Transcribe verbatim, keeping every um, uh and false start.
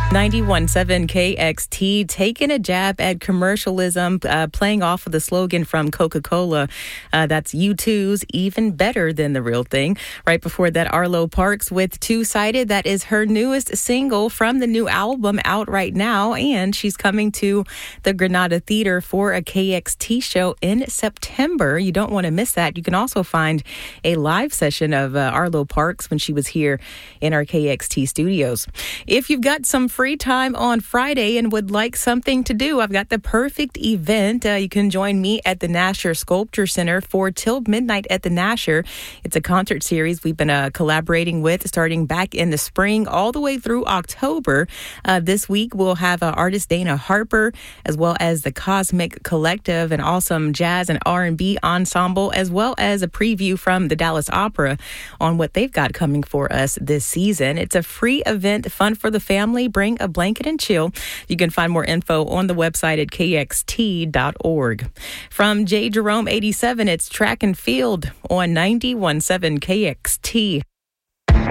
ninety-one point seven K X T, taking a jab at commercialism, uh, playing off of the slogan from Coca-Cola. Uh, that's U two's even better than the real thing. Right before that, Arlo Parks with Two-Sided. That is her newest single from the new album out right now. And she's coming to the Granada Theater for a K X T show in September. You don't want to miss that. You can also find a live session of uh, Arlo Parks when she was here in our K X T studios. If you've got some free time on Friday and would like something to do, I've got the perfect event. Uh, you can join me at the Nasher Sculpture Center for Till Midnight at the Nasher. It's a concert series we've been uh, collaborating with starting back in the spring all the way through October. Uh, this week we'll have uh, artist Dana Harper as well as the Cosmic Collective, an awesome jazz and R and B ensemble, as well as a preview from the Dallas Opera on what they've got coming for us this season. It's a free event, fun for the family. Bring a blanket and chill. You can find more info on the website at K X T dot org. From J. Jerome eighty-seven, it's Track and Field on ninety-one point seven K X T.